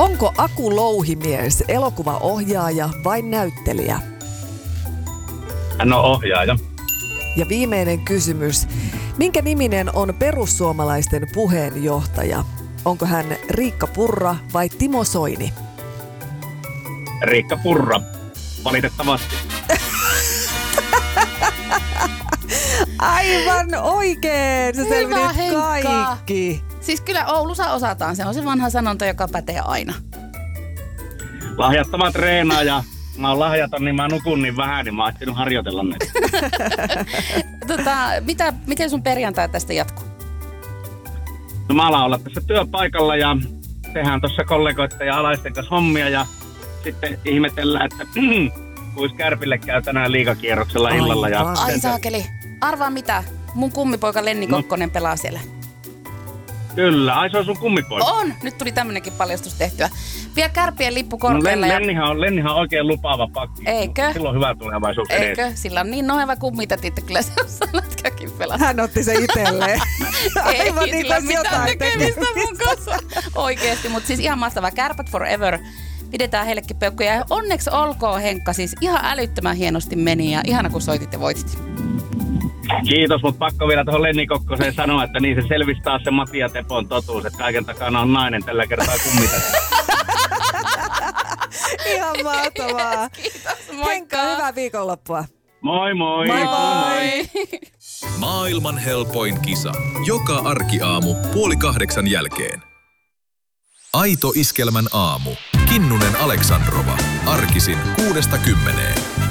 Onko Aku Louhimies elokuvaohjaaja vai näyttelijä? Hän on ohjaaja. Ja viimeinen kysymys. Minkä niminen on perussuomalaisten puheenjohtaja? Onko hän Riikka Purra vai Timo Soini? Riikka Purra, valitettavasti. Aivan oikein! Sä selvitit Henkka. kaikki. Siis kyllä Oulussa osataan. Se on se vanha sanonta, joka pätee aina. Lahjattomat treenaa ja mä oon lahjaton, niin mä nukun niin vähän, niin mä oon ehtinyt harjoitella näitä. Miten sun perjantai tästä jatkuu? No mä alan olla tässä työpaikalla ja tehdään tuossa kollegoiden ja alaisten kanssa hommia ja sitten ihmetellään, että kuis Kärpille käy tänään liigakierroksella illalla. Ja Ai saakeli. Arvaa mitä? Mun kummipoika Lenni Kokkonen pelaa siellä. Kyllä, ai se on sun kummipoika. On! Nyt tuli tämmönenkin paljastus tehtyä. Vie Kärppien lippu korkealla. No Lennihan on oikein lupaava pakki. Eikö? Silloin on hyvä tulevaisuus edessä. Eikö? Sillä on niin noheva kummitäti, että kyllä se osaa lätkäkin pelata. Hän otti sen itselleen. Aivan Ei niin sillä kuin mitään jotain tekemistä mun kanssa. Oikeesti, mutta siis ihan mahtavaa. Kärpät forever. Pidetään heillekin peukkuja. Ja onneksi olkoon, Henkka. Siis ihan älyttömän hienosti meni ja ihana kun soitit ja voitit. Kiitos, mutta pakko vielä tuohon Lenni Kokkoseen sanoa, että niin se selvisi taas se Matti ja Tepon totuus, että kaiken takana on nainen tällä kertaa kummitäti. Ihan mahtavaa. Kiitos, moikka. Henkka, hyvää viikonloppua. Moi moi! Moi moi! Maailman helpoin kisa. Joka arkiaamu 7:30 jälkeen. Aito Iskelmän aamu. Kinnunen Aleksandrova. Arkisin 6-10.